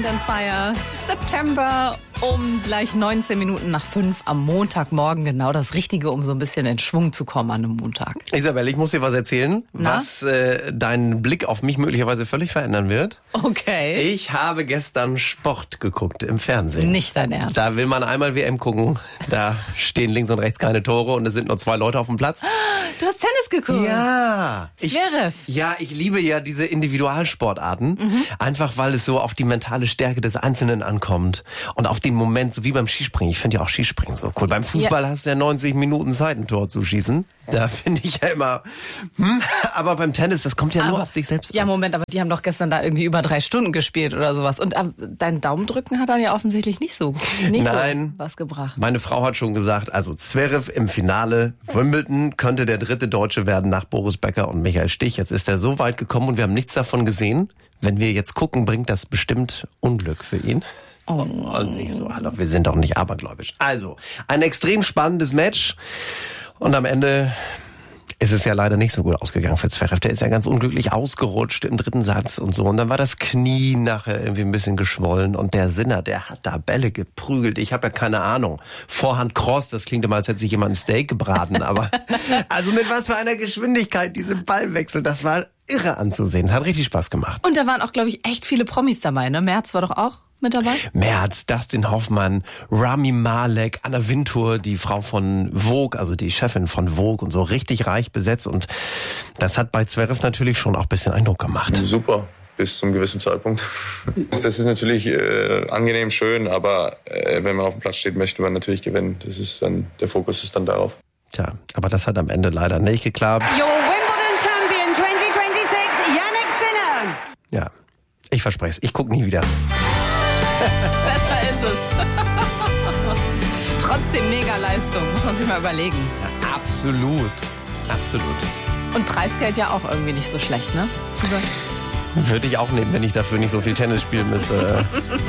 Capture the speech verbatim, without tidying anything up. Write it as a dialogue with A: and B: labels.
A: and Fire. September um gleich neunzehn Minuten nach fünf am Montagmorgen. Genau das Richtige, um so ein bisschen in Schwung zu kommen an einem Montag.
B: Isabel, ich muss dir was erzählen,
A: Na?
B: was äh, deinen Blick auf mich möglicherweise völlig verändern wird.
A: Okay.
B: Ich habe gestern Sport geguckt im Fernsehen.
A: Nicht dein Ernst.
B: Da will man einmal W M gucken. Da stehen links und rechts keine Tore und es sind nur zwei Leute auf dem Platz.
A: Du hast Tennis geguckt.
B: Ja. Ich,
A: Zverev.
B: ja, ich liebe ja diese Individualsportarten.
A: Mhm.
B: Einfach, weil es so auf die mentale Stärke des Einzelnen ankommt. Und auf den Moment, so wie beim Skispringen. Ich finde ja auch Skispringen so cool. Beim Fußball ja. hast du ja neunzig Minuten Zeit, ein Tor zu schießen. Da finde ich ja immer, hm, aber beim Tennis, das kommt ja
A: aber,
B: nur auf dich selbst
A: ja,
B: an.
A: Ja, Moment, aber die haben doch gestern da irgendwie über drei Stunden gespielt oder sowas. Und äh, dein Daumendrücken hat dann ja offensichtlich nicht so, nicht
B: Nein,
A: so was gebracht.
B: Meine Frau hat schon gesagt, also Zverev im Finale Wimbledon könnte der dritte Deutsche werden nach Boris Becker und Michael Stich. Jetzt ist er so weit gekommen und wir haben nichts davon gesehen. Wenn wir jetzt gucken, bringt das bestimmt Unglück für ihn.
A: Oh.
B: Und nicht so, hallo, wir sind doch nicht abergläubisch. Also, ein extrem spannendes Match. Und am Ende ist es ja leider nicht so gut ausgegangen für Zverev. Der ist ja ganz unglücklich ausgerutscht im dritten Satz und so. Und dann war das Knie nachher irgendwie ein bisschen geschwollen. Und der Sinner, der hat da Bälle geprügelt. Ich habe ja keine Ahnung. Vorhand Cross, das klingt immer, als hätte sich jemand ein Steak gebraten. Aber also mit was für einer Geschwindigkeit diese Ballwechsel, das war irre anzusehen. Hat richtig Spaß gemacht.
A: Und da waren auch, glaube ich, echt viele Promis dabei, ne? Merz war doch auch mit dabei?
B: Merz, Dustin Hoffmann, Rami Malek, Anna Wintour, die Frau von Vogue, also die Chefin von Vogue und so, richtig reich besetzt. Und das hat bei Zverev natürlich schon auch ein bisschen Eindruck gemacht.
C: Super, bis zum gewissen Zeitpunkt. Das ist natürlich äh, angenehm schön, aber äh, wenn man auf dem Platz steht, möchte man natürlich gewinnen. Das ist dann, der Fokus ist dann darauf.
B: Tja, aber das hat am Ende leider nicht geklappt.
D: Your Wimbledon Champion zwanzig sechsundzwanzig, Jannik Sinner.
B: Ja, ich verspreche es, ich gucke nie wieder.
A: Besser ist es. Trotzdem mega Leistung, muss man sich mal überlegen.
B: Ja, absolut, absolut.
A: Und Preisgeld ja auch irgendwie nicht so schlecht, ne?
B: Würde ich auch nehmen, wenn ich dafür nicht so viel Tennis spielen müsste.